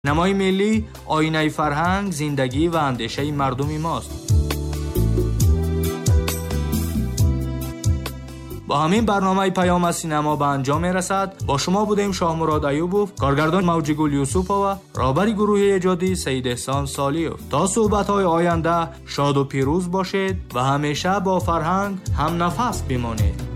نمای ملی آینه فرهنگ، زندگی و اندیشه مردم ماست. با همین برنامه پیام از سینما به انجام میرسد. با شما بودیم شاهمراد ایوبوف، کارگردان موجی گل یوسف و رهبر گروه ایجادی سید احسان سالیوف. تا صحبت‌های آینده شاد و پیروز باشید و همیشه با فرهنگ هم نفس بمانید.